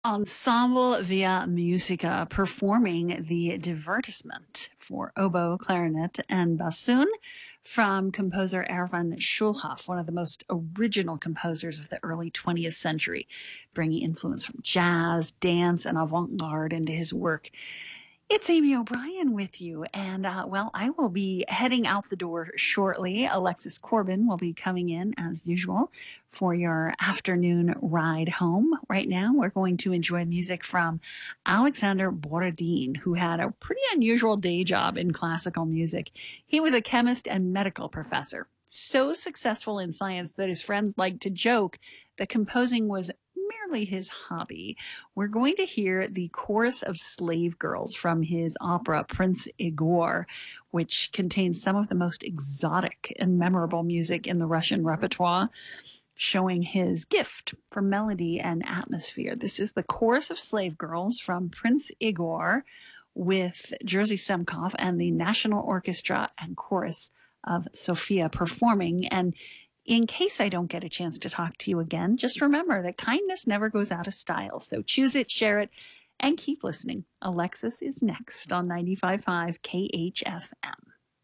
Ensemble Via Musica performing the divertissement for oboe, clarinet, and bassoon from composer Erwin Schulhoff, one of the most original composers of the early 20th century, bringing influence from jazz, dance, and avant-garde into his work. It's Amy O'Brien with you, and I will be heading out the door shortly. Alexis Corbin will be coming in as usual for your afternoon ride home. Right now, we're going to enjoy music from Alexander Borodin, who had a pretty unusual day job in classical music. He was a chemist and medical professor, so successful in science that his friends liked to joke that composing was merely his hobby. We're going to hear the chorus of slave girls from his opera Prince Igor, which contains some of the most exotic and memorable music in the Russian repertoire, showing his gift for melody and atmosphere. This is the chorus of slave girls from Prince Igor with Jerzy Semkov and the National Orchestra and Chorus of Sofia performing. And in case I don't get a chance to talk to you again, just remember that kindness never goes out of style. So choose it, share it, and keep listening. Alexis is next on 95.5 KHFM.